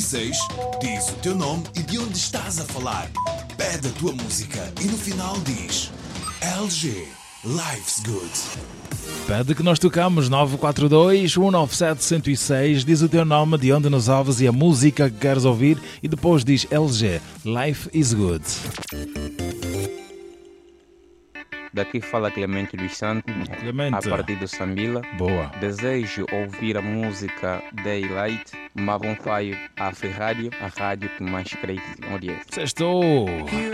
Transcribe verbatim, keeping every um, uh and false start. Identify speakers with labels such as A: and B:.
A: seis, diz o teu nome e de onde estás a falar. Pede a tua música e no final diz L G, Life's Good.
B: Pede que nós tocamos nove quatro dois, um nove sete, um zero seis, diz o teu nome, de onde nos ouves e a música que queres ouvir e depois diz L G, Life is Good.
C: Daqui fala Clemente dos Santos,
B: Clemente.
C: a partir do Sambila.
B: Boa.
C: Desejo ouvir a música Daylight, Maroon five, a Rádio, a rádio que mais cresce. Onde é?
B: Sextou.